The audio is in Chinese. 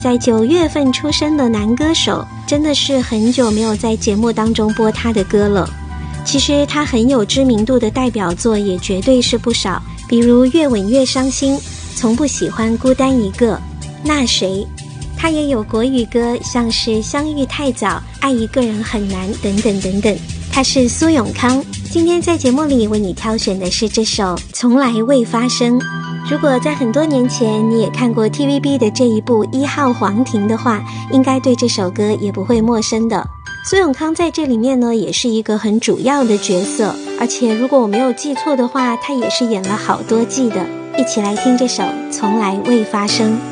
在9月份出生的男歌手，真的是很久没有在节目当中播他的歌了。其实他很有知名度的代表作也绝对是不少，比如越吻越伤心，从不喜欢孤单一个，那谁。他也有国语歌，像是相遇太早，爱一个人很难等等等等。他是苏永康，今天在节目里为你挑选的是这首从来未发生。如果在很多年前你也看过 TVB 的这一部1号皇庭的话，应该对这首歌也不会陌生的。苏永康在这里面呢也是一个很主要的角色，而且如果我没有记错的话，他也是演了好多季的。一起来听这首从来未发生。